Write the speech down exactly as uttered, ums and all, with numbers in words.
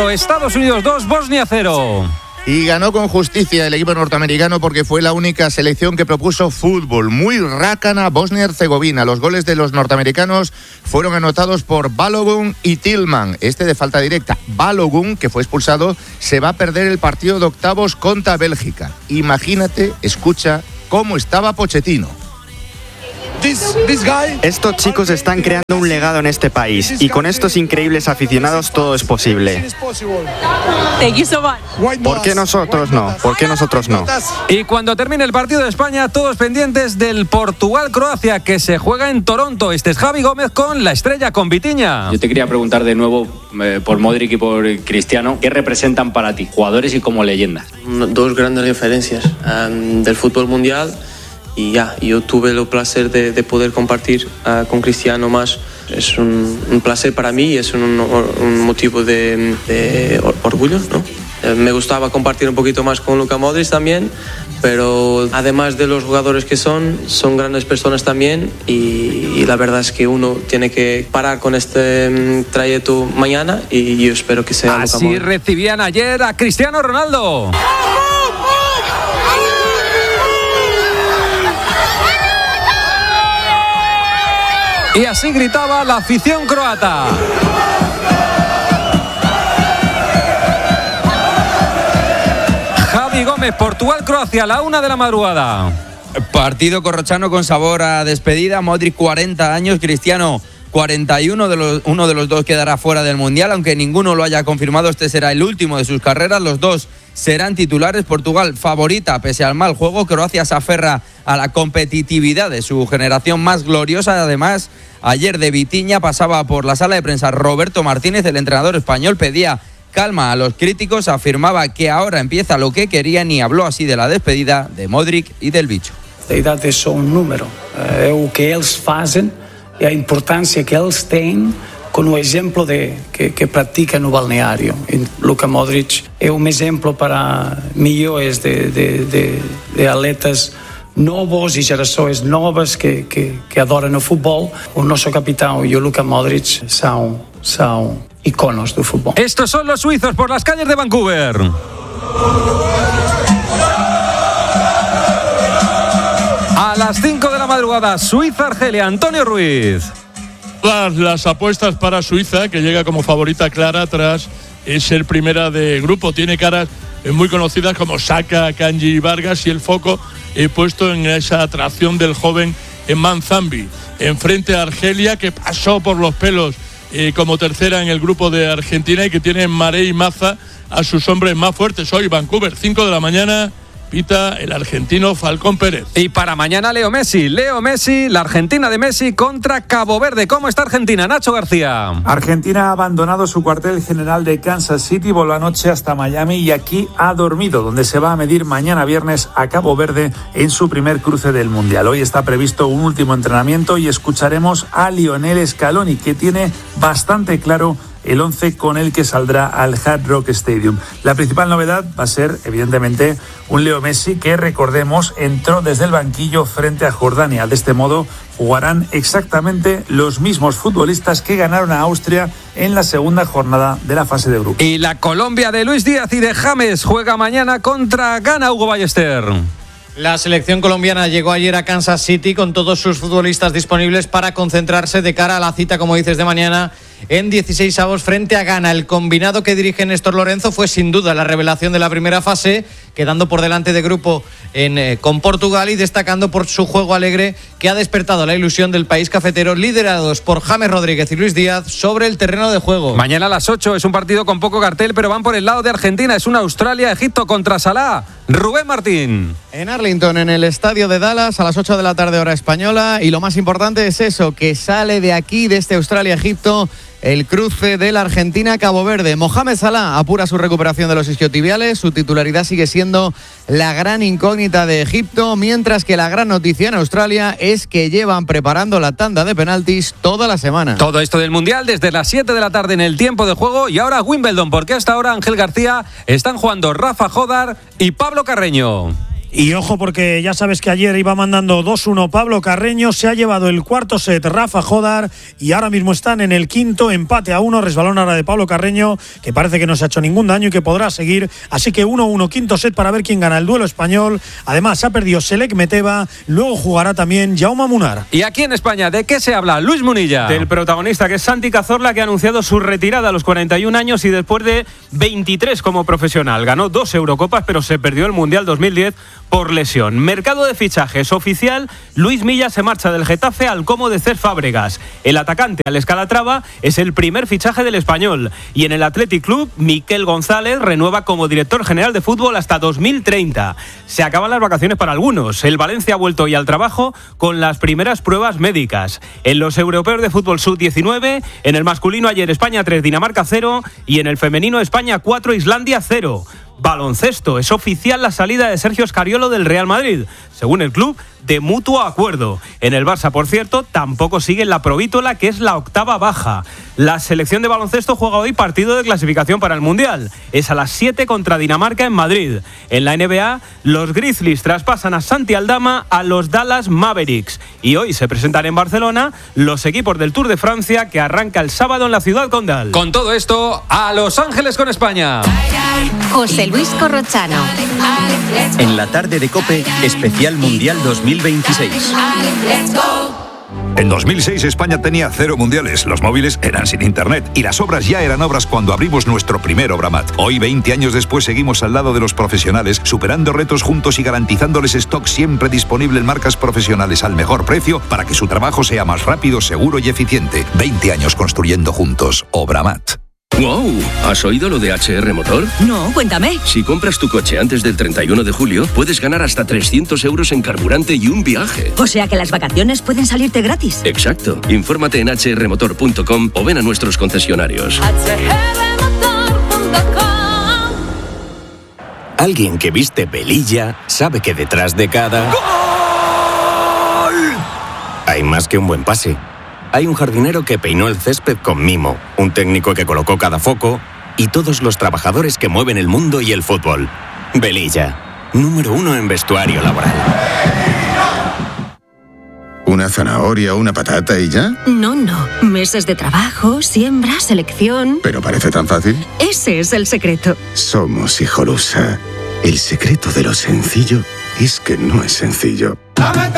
cero, Estados Unidos dos, Bosnia cero. Y ganó con justicia el equipo norteamericano porque fue la única selección que propuso fútbol. Muy rácana Bosnia-Herzegovina. Los goles de los norteamericanos fueron anotados por Balogun y Tillman. Este de falta directa. Balogun, que fue expulsado, se va a perder el partido de octavos contra Bélgica. Imagínate, escucha cómo estaba Pochettino. Estos chicos están creando un legado en este país y con estos increíbles aficionados todo es posible. ¿Por qué nosotros no? ¿Por qué nosotros no? Y cuando termine el partido de España, todos pendientes del Portugal-Croacia que se juega en Toronto. Este es Javi Gómez con la estrella, con Vitinha. Yo te quería preguntar de nuevo eh, por Modric y por Cristiano, ¿qué representan para ti, jugadores y como leyendas? Dos grandes referencias um, del fútbol mundial. Y ya, yo tuve el placer de, de poder compartir uh, con Cristiano más. Es un, un placer para mí y es un, un motivo de, de orgullo, ¿no? Eh, me gustaba compartir un poquito más con Luka Modric también, pero además de los jugadores que son, son grandes personas también y, y la verdad es que uno tiene que parar con este um, trayecto mañana y yo espero que sea Luka Así Modric. recibían ayer a Cristiano Ronaldo. Y así gritaba la afición croata. Javi Gómez, Portugal-Croacia, a la una de la madrugada. Partido corrochano con sabor a despedida. Modric cuarenta años, Cristiano cuarenta y uno, de los, uno de los dos quedará fuera del Mundial, aunque ninguno lo haya confirmado. Este será el último de sus carreras. Los dos serán titulares. Portugal favorita pese al mal juego. Croacia se aferra a la competitividad de su generación más gloriosa. Además, ayer de Vitinha pasaba por la sala de prensa Roberto Martínez, el entrenador español, pedía calma a los críticos, afirmaba que ahora empieza lo que querían y habló así de la despedida de Modric y del bicho. A idade é só um número, é o que eles fazem, é a importância que eles têm com o exemplo de, que, que pratica no balneário. E Luka Modric é um exemplo para milhões de, de, de, de atletas novos e gerações novas que, que, que adoram o futebol. O nosso capitão e o Luka Modric são, são iconos do futebol. Estos son los suizos por las calles de Vancouver. A las cinco de la madrugada, Suiza-Argelia, Antonio Ruiz. Todas las apuestas para Suiza, que llega como favorita clara tras ser primera de grupo. Tiene caras muy conocidas como Saka, Kanji y Vargas, y el foco he puesto en esa atracción del joven Manzambi. Enfrente a Argelia, que pasó por los pelos eh, como tercera en el grupo de Argentina y que tiene Maré y Maza a sus hombres más fuertes. Hoy Vancouver, cinco de la mañana, pita el argentino Falcón Pérez. Y para mañana Leo Messi, Leo Messi, la Argentina de Messi contra Cabo Verde. ¿Cómo está Argentina? Nacho García. Argentina ha abandonado su cuartel general de Kansas City, voló anoche hasta Miami y aquí ha dormido, donde se va a medir mañana viernes a Cabo Verde en su primer cruce del Mundial. Hoy está previsto un último entrenamiento y escucharemos a Lionel Scaloni, que tiene bastante claro el once con el que saldrá al Hard Rock Stadium. La principal novedad va a ser, evidentemente, un Leo Messi que, recordemos, entró desde el banquillo frente a Jordania. De este modo, jugarán exactamente los mismos futbolistas que ganaron a Austria en la segunda jornada de la fase de grupos. Y la Colombia de Luis Díaz y de James juega mañana contra Ghana, Hugo Ballester. La selección colombiana llegó ayer a Kansas City con todos sus futbolistas disponibles para concentrarse de cara a la cita, como dices, de mañana en dieciséis avos frente a Ghana. El combinado que dirige Néstor Lorenzo fue sin duda la revelación de la primera fase, quedando por delante de grupo en, eh, con Portugal y destacando por su juego alegre que ha despertado la ilusión del país cafetero, liderados por James Rodríguez y Luis Díaz sobre el terreno de juego. Mañana a las ocho es un partido con poco cartel, pero van por el lado de Argentina. Es una Australia-Egipto contra Salah. Rubén Martín. En Arlington, en el estadio de Dallas, a las ocho de la tarde hora española. Y lo más importante es eso, que sale de aquí, de este Australia-Egipto, el cruce de la Argentina-Cabo Verde. Mohamed Salah apura su recuperación de los isquiotibiales. Su titularidad sigue siendo la gran incógnita de Egipto, mientras que la gran noticia en Australia es que llevan preparando la tanda de penaltis toda la semana. Todo esto del Mundial desde las siete de la tarde en el tiempo de juego. Y ahora Wimbledon, porque hasta ahora, Ángel García, están jugando Rafa Jodar y Pablo Carreño. Y ojo, porque ya sabes que ayer iba mandando dos uno Pablo Carreño, se ha llevado el cuarto set Rafa Jodar y ahora mismo están en el quinto, empate a uno, resbalón ahora de Pablo Carreño, que parece que no se ha hecho ningún daño y que podrá seguir, así que uno uno, quinto set para ver quién gana el duelo español. Además ha perdido Selek Meteva, luego jugará también Jaume Munar. Y aquí en España, ¿de qué se habla? Luis Munilla. Del protagonista, que es Santi Cazorla, que ha anunciado su retirada a los cuarenta y un años y después de veintitrés como profesional. Ganó dos Eurocopas, pero se perdió el Mundial dos mil diez por lesión. Mercado de fichajes oficial, Luis Milla se marcha del Getafe al Como de Cés Fábregas. El atacante al Escalatrava es el primer fichaje del español. Y en el Athletic Club, Miquel González renueva como director general de fútbol hasta dos mil treinta. Se acaban las vacaciones para algunos. El Valencia ha vuelto hoy al trabajo con las primeras pruebas médicas. En los europeos de fútbol sub diecinueve, en el masculino ayer España tres, Dinamarca cero y en el femenino España cuatro, Islandia cero. Baloncesto, es oficial la salida de Sergio Scariolo del Real Madrid, según el club, de mutuo acuerdo. En el Barça, por cierto, tampoco sigue la provítola, que es la octava baja. La selección de baloncesto juega hoy partido de clasificación para el Mundial. Es a las siete contra Dinamarca en Madrid. En la N B A, los Grizzlies traspasan a Santi Aldama a los Dallas Mavericks. Y hoy se presentan en Barcelona los equipos del Tour de Francia, que arranca el sábado en la ciudad condal. Con todo esto, a Los Ángeles con España. José Luis Corrochano. En la tarde de COPE, especial Mundial dos mil veintiséis. En dos mil seis España tenía cero mundiales, los móviles eran sin internet y las obras ya eran obras cuando abrimos nuestro primer Obramat. Hoy, veinte años después, seguimos al lado de los profesionales, superando retos juntos y garantizándoles stock siempre disponible en marcas profesionales al mejor precio para que su trabajo sea más rápido, seguro y eficiente. veinte años construyendo juntos. Obramat. ¡Wow! ¿Has oído lo de H R Motor? No, cuéntame. Si compras tu coche antes del treinta y uno de julio, puedes ganar hasta trescientos euros en carburante y un viaje. O sea que las vacaciones pueden salirte gratis. Exacto. Infórmate en h r motor punto com o ven a nuestros concesionarios. h r motor punto com. Alguien que viste Velilla sabe que detrás de cada... ¡Gol! Hay más que un buen pase. Hay un jardinero que peinó el césped con mimo, un técnico que colocó cada foco y todos los trabajadores que mueven el mundo y el fútbol. Velilla, número uno en vestuario laboral. ¿Una zanahoria o una patata y ya? No, no. Meses de trabajo, siembra, selección... ¿Pero parece tan fácil? Ese es el secreto. Somos Hijolusa. El secreto de lo sencillo es que no es sencillo.